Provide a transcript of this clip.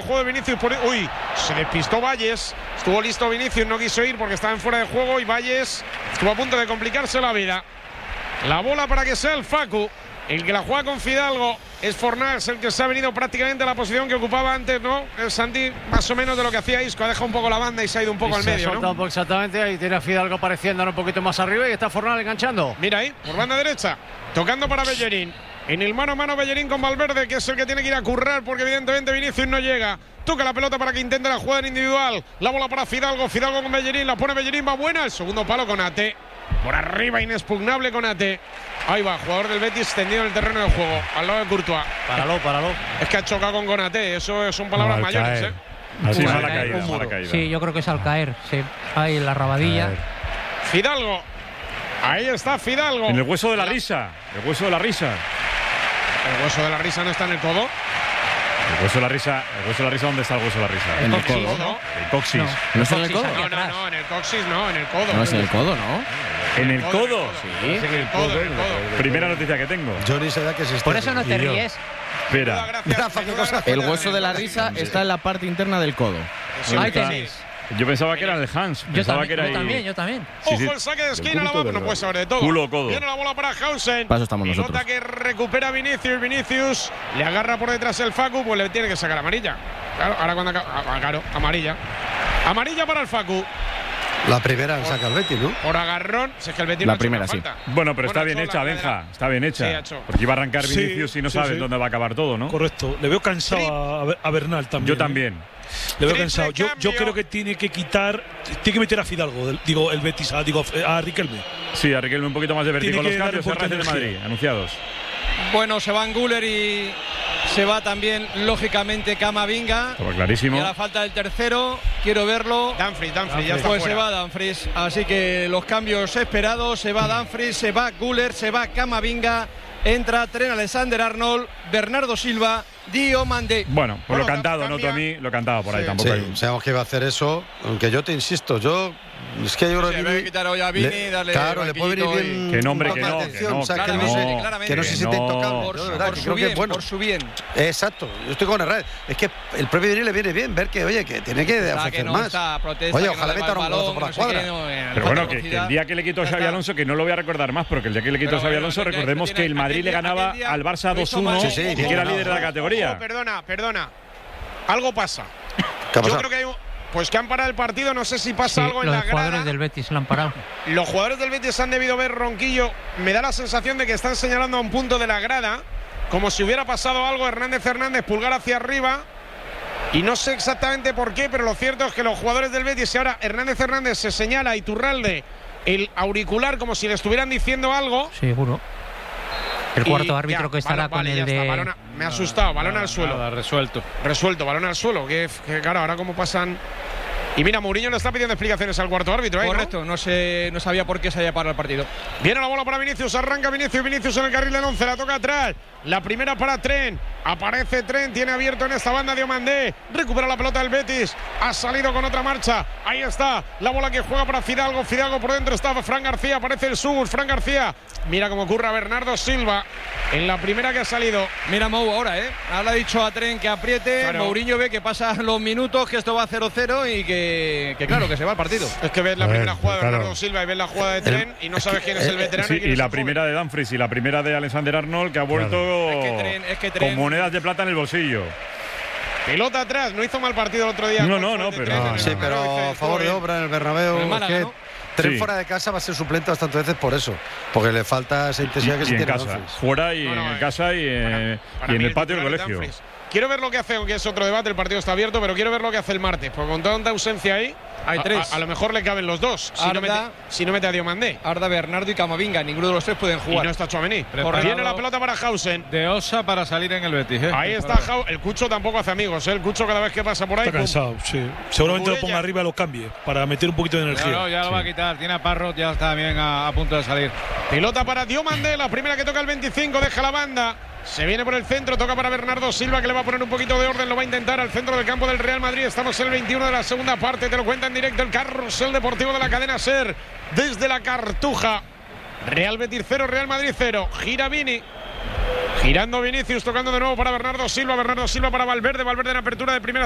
juego de Vinicius. Uy, se despistó Valles. Estuvo listo Vinicius, no quiso ir porque estaba en fuera de juego. Y Valles estuvo a punto de complicarse la vida. La bola para que sea el Facu. El que la juega con Fidalgo es Fornals, el que se ha venido prácticamente a la posición que ocupaba antes, ¿no? El Santi, más o menos de lo que hacía Isco. Ha dejado un poco la banda y se ha ido un poco al medio, ¿no? Exactamente, ahí tiene a Fidalgo apareciendo un poquito más arriba y está Fornals enganchando. Mira ahí, por banda derecha, tocando para Bellerín. En el mano a mano Bellerín con Valverde, que es el que tiene que ir a currar porque evidentemente Vinicius no llega. Toca la pelota para que intente la jugada en individual. La bola para Fidalgo, Fidalgo con Bellerín, la pone Bellerín, va buena. El segundo palo con Ate. Por arriba, inexpugnable con Ate. Ahí va, jugador del Betis tendido en el terreno de juego, al lado de Courtois. Páralo. Es que ha chocado con Konate, eso son palabras mayores, caer. Así Mala mala caída. Sí, yo creo que es al caer. Sí. Ahí en la rabadilla. Fidalgo. Ahí está Fidalgo. En el hueso de la risa. El hueso de la risa. El hueso de la risa no está en el codo. El hueso de la risa. ¿Dónde está el hueso de la risa? En el coxis, codo. ¿no? El coxis. No está en el codo. aquí No, atrás. en el coxis no, en el codo. No, es en el codo, ¿no? ¿En el codo? Sí, en el codo. Primera noticia que tengo. Johnny se da que se está. Por eso no te ríes. Espera. El hueso de la risa está en la parte interna del codo. Ahí tenéis. Yo pensaba que era el Hans. Yo Pensaba que era también, ahí. yo también. Ojo el saque de esquina, la bola, no puede saber de todo. Culo, codo. Viene la bola para Hausen. Para eso estamos Pelota nosotros. que recupera Vinicius. Le agarra por detrás el Facu, pues le tiene que sacar amarilla. Claro, ahora cuando claro, amarilla. Amarilla para el Facu. La primera saca el Betis, ¿no? Por agarrón, si es que el Betis La no ha hecho primera, una sí. falta. Bueno, pero está Bueno, bien hecho hecha, la Benja. primera. Está bien hecha. Sí, ha hecho. Porque iba a arrancar Sí, Vinicius y no sí, sabes sí. dónde va a acabar todo, ¿no? Correcto. Le veo cansado a Bernal también. Yo también. Le veo Triple cansado. Yo cambio. creo que tiene que meter a Fidalgo, el Betis, a Riquelme. Sí, a Riquelme un poquito más de vértigo. Tiene Los que darle cambios un poquito de de Madrid, energía. anunciados. Bueno, se van Güler y se va también, lógicamente, Camavinga. Estaba Y clarísimo. a la falta del tercero, quiero verlo. Dumfries, ya está Pues se fuera. va Dumfries. Así que los cambios esperados: se va Dumfries, se va Güler, se va Camavinga, entra Trent Alexander-Arnold, Bernardo Silva, Diomande. Bueno, pues lo Bueno, cantado, ¿no, cambia. Tommy? Lo cantado por ahí, Sí. tampoco Sí, hay. sabemos que iba a hacer eso, aunque yo te insisto, es que yo creo Se que debe quitar hoy a Vini, darle claro, le puede venir banquillito bien. Que no, hombre, más que no, atención, que no, o sea, que claro, no sé, claramente. que no se Que siente no. intocable. Por Yo, su, de verdad, por que su creo que bien, es bueno. por su bien. Exacto, yo estoy con Herrera. Es que el propio Vini le viene bien ver que, oye, que tiene que Está, ofrecer que no más. está, protesta, Oye, que no ojalá le va meta el un golazo balón, por la no sé qué, cuadra. no, Pero bueno, que velocidad. el día que le quitó Ya Xavi está. Alonso, que no lo voy a recordar más, porque el día que le quitó Pero Xavi bueno, Alonso, tiene- recordemos que el tiene- Madrid le aquel ganaba día al Barça lo hizo 2-1 mal. Sí, y que era líder de la categoría. Ojo, perdona. Algo pasa. ¿Qué ha Yo pasado? creo que hay pues que han parado el partido, no sé si pasa Sí, algo en los la jugadores grada. del Betis lo han parado. Los jugadores del Betis han debido ver Ronquillo. Me da la sensación de que están señalando a un punto de la grada, como si hubiera pasado algo. Hernández, pulgar hacia arriba. Y no sé exactamente por qué, pero lo cierto es que los jugadores del Betis, y ahora Hernández se señala a Iturralde el auricular como si le estuvieran diciendo algo. Seguro. El Y cuarto árbitro ya, que estará vale, con ya el está, de... balón me ha asustado, balón al suelo. Nada, resuelto. Resuelto, balón al suelo. Que claro, ahora cómo pasan. Y mira, Mourinho le está pidiendo explicaciones al cuarto árbitro. Correcto, no sabía por qué se había parado el partido. Viene la bola para Vinicius, arranca Vinicius en el carril del 11, la toca atrás. La primera para Trent, aparece Trent, tiene abierto en esta banda Diomandé, recupera la pelota del Betis, ha salido con otra marcha, ahí está, la bola que juega para Fidalgo por dentro está Fran García, aparece el sur, Fran García, mira cómo ocurre a Bernardo Silva, en la primera que ha salido. Mira Mou ahora, ahora ha dicho a Trent que apriete, Claro. Mourinho ve que pasan los minutos, que esto va 0-0 y que claro, que se va el partido. Es que ves la A ver, primera jugada de claro. Bernardo Silva y ves la jugada de Trent y no sabes quién es el veterano Sí, y quién y es la el joven. primera de Dumfries y la primera de Alexander Arnold, que ha vuelto Es que Trent- con monedas de plata en el bolsillo. Pelota atrás, no hizo mal partido el otro día. No, Juan no, de pero- Trent en el Sí, Bernabéu, pero dice, a favor de "Joder". obra en el Bernabéu. En el Es Málaga, que ¿no? Trent Sí. fuera de casa va a ser suplente bastantes veces por eso. Porque le falta esa intensidad que Y se en tiene casa, Dumfries. fuera y No, no, en casa y, Para y en mí el patio del titular es colegio. Dumfries. Quiero ver lo que hace, aunque es otro debate, el partido está abierto, pero quiero ver lo que hace el martes, porque con tanta ausencia ahí, Hay tres. A lo mejor le caben los dos, Arda. si no mete a Diomandé. Arda, Bernardo y Camavinga, ninguno de los tres pueden Y jugar. no está Tchouaméni. Preparado. Viene la pelota para Hausen. De Osa para salir en el Betis, Ahí está el Cucho tampoco hace amigos, el Cucho cada vez que pasa por ahí. Está pum. cansado, sí. Seguramente lo Burella. ponga arriba y lo cambie para meter un poquito de energía. No, ya lo va a quitar. Tiene a Parrot, ya está bien a punto de salir. Pelota para Diomandé, la primera que toca el 25, deja la banda. Se viene por el centro, toca para Bernardo Silva, que le va a poner un poquito de orden, lo va a intentar al centro del campo del Real Madrid. Estamos en el 21 de la segunda parte, te lo cuenta en directo el carrusel deportivo de la cadena SER, desde la Cartuja. Real Betis 0, Real Madrid 0. Gira Vini. Girando Vinicius, tocando de nuevo para Bernardo Silva para Valverde en apertura de primera.